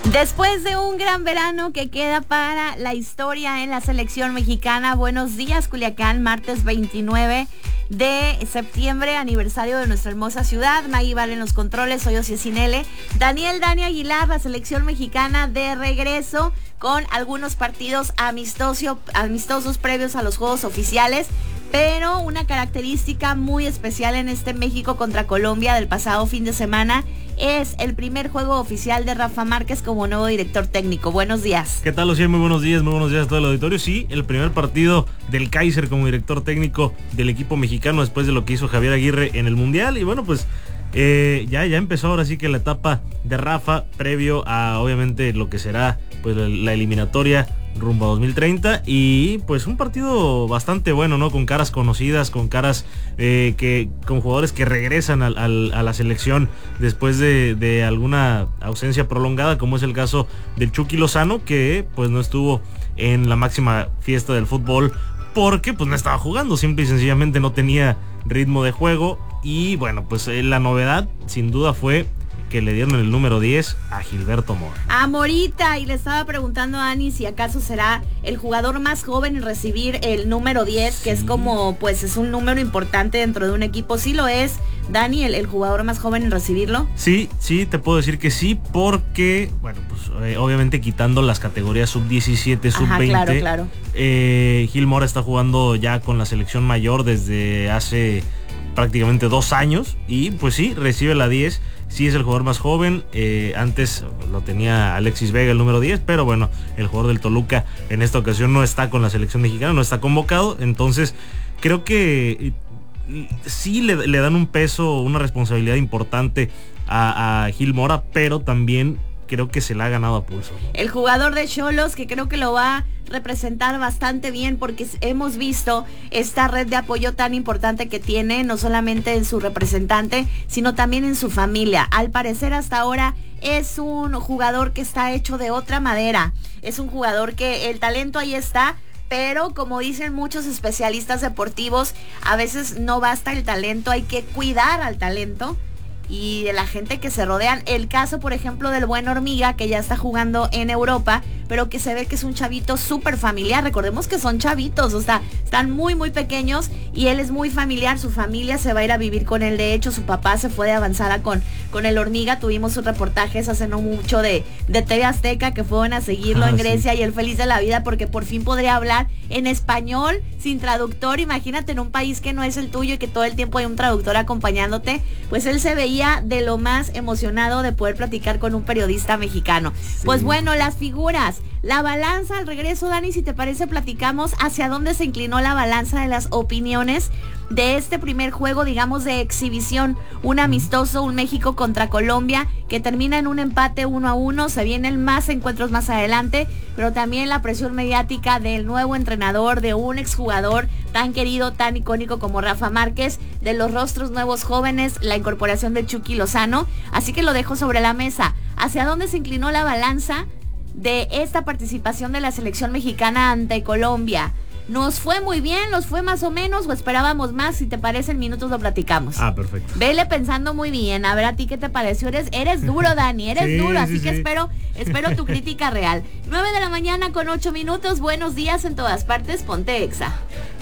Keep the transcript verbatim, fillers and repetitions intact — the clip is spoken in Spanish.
Después de un gran verano que queda para la historia en la selección mexicana, buenos días Culiacán, martes veintinueve de septiembre, aniversario de nuestra hermosa ciudad. Maggie Val en los controles, soy Ociecinele. Daniel Dani Aguilar, la selección mexicana de regreso con algunos partidos amistoso, amistosos previos a los juegos oficiales. Pero una característica muy especial en este México contra Colombia del pasado fin de semana es el primer juego oficial de Rafa Márquez como nuevo director técnico. Buenos días. ¿Qué tal, Lucía? Muy buenos días, muy buenos días a todo el auditorio. Sí, el primer partido del Kaiser como director técnico del equipo mexicano después de lo que hizo Javier Aguirre en el Mundial. Y bueno, pues eh, ya, ya empezó ahora sí que la etapa de Rafa previo a obviamente lo que será pues la, la eliminatoria rumbo a dos mil treinta, y pues un partido bastante bueno, ¿no? Con caras conocidas, con caras eh, que con jugadores que regresan al, al, a la selección después de, de alguna ausencia prolongada, como es el caso del Chucky Lozano, que pues no estuvo en la máxima fiesta del fútbol porque pues no estaba jugando, simple y sencillamente no tenía ritmo de juego. Y bueno, pues eh, la novedad sin duda fue que le dieron el número diez a Gilberto Mora. A Morita, y le estaba preguntando a Dani si acaso será el jugador más joven en recibir el número diez, sí, que es como, pues es un número importante dentro de un equipo. ¿Sí lo es, Dani, el, el jugador más joven en recibirlo? Sí, sí, te puedo decir que sí, porque, bueno, pues eh, obviamente quitando las categorías sub diecisiete, sub veinte, claro, claro. Eh, Gil Mora está jugando ya con la selección mayor desde hace prácticamente dos años, y pues sí, recibe la diez. Sí es el jugador más joven, eh, antes lo tenía Alexis Vega el número diez, pero bueno, el jugador del Toluca en esta ocasión no está con la selección mexicana, no está convocado, entonces creo que eh, sí le, le dan un peso, una responsabilidad importante a, a Gil Mora, pero también creo que se la ha ganado a pulso. El jugador de Xolos, que creo que lo va a representar bastante bien, porque hemos visto esta red de apoyo tan importante que tiene, no solamente en su representante, sino también en su familia. Al parecer hasta ahora es un jugador que está hecho de otra madera, es un jugador que el talento ahí está, pero como dicen muchos especialistas deportivos, a veces no basta el talento, hay que cuidar al talento y de la gente que se rodean. El caso, por ejemplo, del buen Hormiga, que ya está jugando en Europa, pero que se ve que es un chavito súper familiar. Recordemos que son chavitos, o sea, están muy, muy pequeños, y él es muy familiar. Su familia se va a ir a vivir con él. De hecho, su papá se fue de avanzada con, con el Hormiga. Tuvimos un reportaje hace no mucho de, de T V Azteca, que fueron a seguirlo ah, en Grecia, sí. Y él feliz de la vida porque por fin podría hablar en español sin traductor. Imagínate en un país que no es el tuyo y que todo el tiempo hay un traductor acompañándote. Pues él se veía de lo más emocionado de poder platicar con un periodista mexicano. Sí. Pues bueno, las figuras, la balanza al regreso, Dani, si te parece platicamos hacia dónde se inclinó la balanza de las opiniones de este primer juego, digamos, de exhibición, un amistoso, un México contra Colombia, que termina en un empate uno a uno. Se vienen más encuentros más adelante, pero también la presión mediática del nuevo entrenador, de un exjugador tan querido, tan icónico como Rafa Márquez, de los rostros nuevos jóvenes, la incorporación de Chucky Lozano. Así que lo dejo sobre la mesa. ¿Hacia dónde se inclinó la balanza de esta participación de la selección mexicana ante Colombia? ¿Nos fue muy bien? ¿Nos fue más o menos? ¿O esperábamos más? Si te parece, en minutos lo platicamos. Ah, perfecto. Vele pensando muy bien. A ver, ¿a ti qué te pareció? Eres, eres duro, Dani, eres sí, duro. Así sí, que sí. espero espero tu crítica real. nueve de la mañana con ocho minutos. Buenos días en todas partes. Ponte Exa.